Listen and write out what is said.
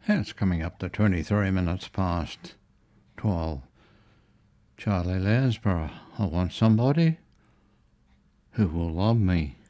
It's coming up to 23 minutes past 12. Charlie Lansborough, I want somebody who will love me.